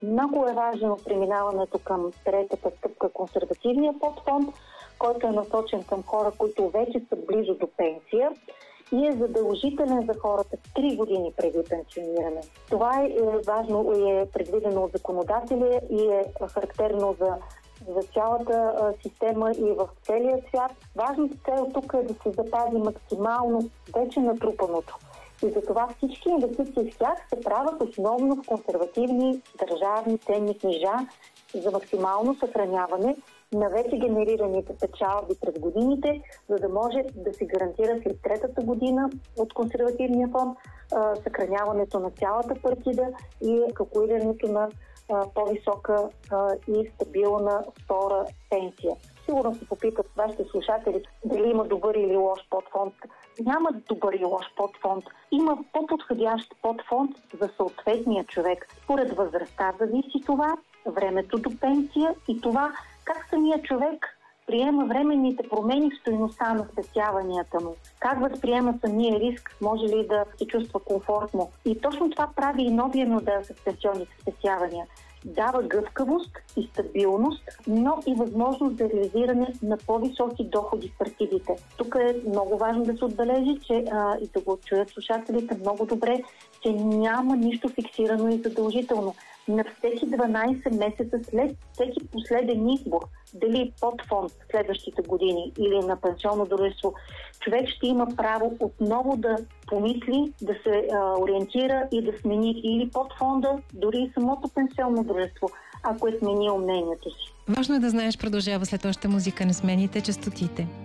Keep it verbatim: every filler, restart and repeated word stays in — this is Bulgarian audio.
Много е важно преминаването към третата стъпка, консервативния подфонд, който е насочен към хора, които вече са близо до пенсия и е задължителен за хората три години преди пенсиониране. Това е важно и е предвидено от законодателя и е характерно за, за цялата а, система и в целия свят. Важната цел тук е да се запази максимално вече натрупаното. И затова всички инвестиции в тях се правят основно в консервативни държавни ценни книжа за максимално съхраняване на вече генерираните печалби през годините, за да може да се гарантира след третата година от консервативния фонд а, съхраняването на цялата партида и калкулирането на а, по-висока а, и стабилна втора пенсия. Сигурно се попитат вашите слушатели дали има добър или лош подфонд. Няма добър и лош подфонд. Има по-подходящ подфонд за съответния човек. Според възрастта зависи това, времето до пенсия и това как самия човек приема временните промени в стойността на спестяванията му. Как възприема самия риск, може ли да се чувства комфортно. И точно това прави и новия модел с пенсионните спестявания. Дава гъвкавост и стабилност, но и възможност за реализиране на по-високи доходи в партидите. Тук е много важно да се отбележи, че а, и да го чуят слушателите много добре, че няма нищо фиксирано и задължително. На всеки дванайсет месеца след всеки последен избор, дали под фонд в следващите години или на пенсионно дружество, човек ще има право отново да помисли, да се а, ориентира и да смени или под фонда, дори и самото пенсионно дружество, ако е сменил мнението си. Важно е да знаеш, продължава след още музика, не смените честотите.